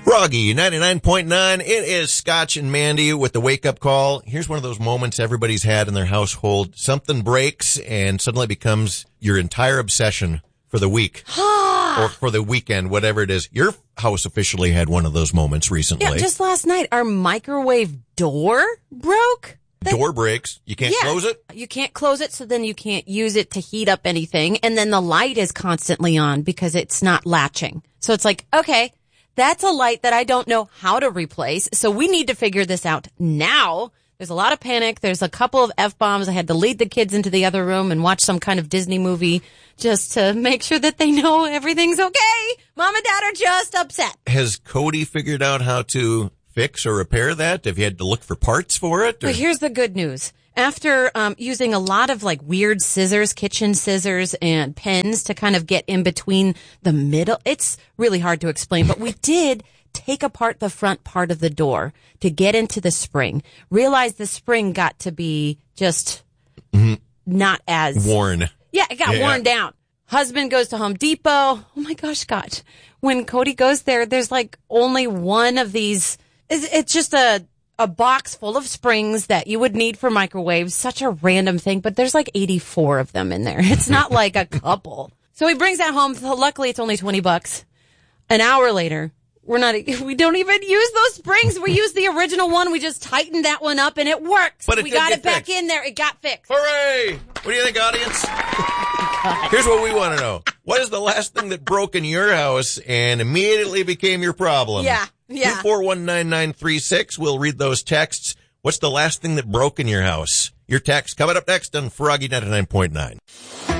Froggy 99.9. It is Scotch and Mandy with the wake-up call. Here's one of those moments everybody's had in their household. Something breaks and suddenly becomes your entire obsession for the week or for the weekend, whatever it is. Your house officially had one of those moments recently. Yeah, just last night, our microwave door broke. Door breaks. You can't close it? You can't close it, so then you can't use it to heat up anything. And then the light is constantly on because it's not latching. So it's like, okay, that's a light that I don't know how to replace. So we need to figure this out now. There's a lot of panic. There's a couple of F-bombs. I had to lead the kids into the other room and watch some kind of Disney movie just to make sure that they know everything's okay. Mom and Dad are just upset. Has Cody figured out how to fix or repair that? Have you had to look for parts for it? But here's the good news. After using a lot of like weird scissors, kitchen scissors and pens to kind of get in between the middle, it's really hard to explain, but we did take apart the front part of the door to get into the spring. Realize the spring got to be just not as worn. Yeah, it got worn down. Husband goes to Home Depot. Oh my gosh, Scott. When Cody goes there, there's like only one of these. It's just a box full of springs that you would need for microwaves. Such a random thing, but there's like 84 of them in there. It's not like a couple. So he brings that home. Luckily, it's only $20. An hour later, we don't even use those springs. We use the original one. We just tightened that one up and it works. But we got it back in there. It got fixed. Hooray! What do you think, audience? Here's what we want to know. What is the last thing that broke in your house and immediately became your problem? Yeah. 2419936. We'll read those texts. What's the last thing that broke in your house? Your text coming up next on Froggy 99.9.